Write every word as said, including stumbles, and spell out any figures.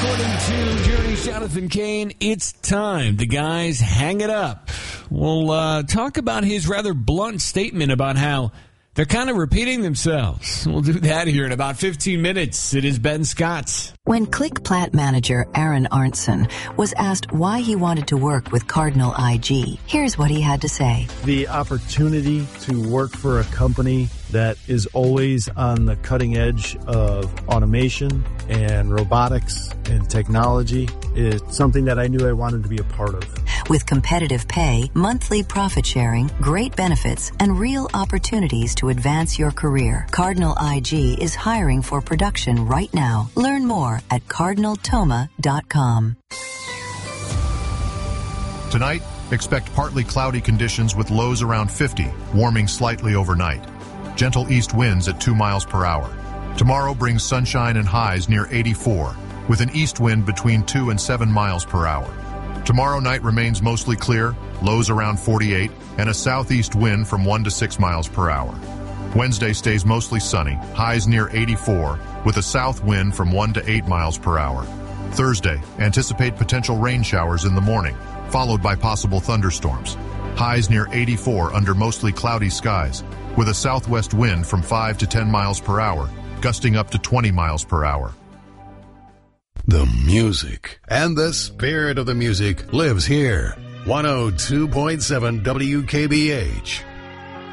According to Journey's Jonathan Cain, it's time the guys hang it up. We'll uh, talk about his rather blunt statement about how they're kind of repeating themselves. We'll do that here in about fifteen minutes. It is Ben Scott. When Click Plant manager Aaron Arntzen was asked why he wanted to work with Cardinal I G, here's what he had to say. The opportunity to work for a company that is always on the cutting edge of automation and robotics and technology is something that I knew I wanted to be a part of. With competitive pay, monthly profit sharing, great benefits, and real opportunities to advance your career, Cardinal I G is hiring for production right now. Learn more at cardinal toma dot com. Tonight, expect partly cloudy conditions with lows around fifty, warming slightly overnight. Gentle east winds at two miles per hour. Tomorrow brings sunshine and highs near eighty-four, with an east wind between two and seven miles per hour. Tomorrow night remains mostly clear, lows around forty-eight, and a southeast wind from one to six miles per hour. Wednesday stays mostly sunny, highs near eighty-four, with a south wind from one to eight miles per hour. Thursday, anticipate potential rain showers in the morning, followed by possible thunderstorms. Highs near eighty-four under mostly cloudy skies, with a southwest wind from five to ten miles per hour, gusting up to twenty miles per hour. The music and the spirit of the music lives here. one oh two point seven W K B H.